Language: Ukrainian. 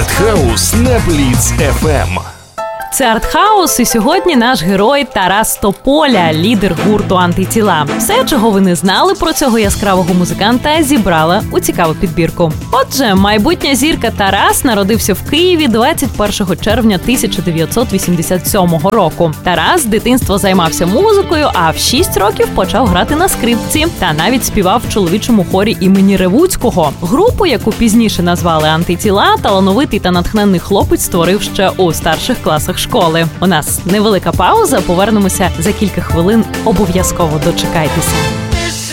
Артхаус на Бліц FM. Це Артхаус, і сьогодні наш герой Тарас Тополя, лідер гурту «Антитіла». Все, чого ви не знали про цього яскравого музиканта, зібрала у цікаву підбірку. Отже, майбутня зірка Тарас народився в Києві 21 червня 1987 року. Тарас з дитинства займався музикою, а в 6 років почав грати на скрипці та навіть співав в чоловічому хорі імені Ревуцького. Групу, яку пізніше назвали «Антитіла», талановитий та натхненний хлопець створив ще у старших класах школи. У нас невелика пауза, повернемося за кілька хвилин. Обов'язково дочекайтеся.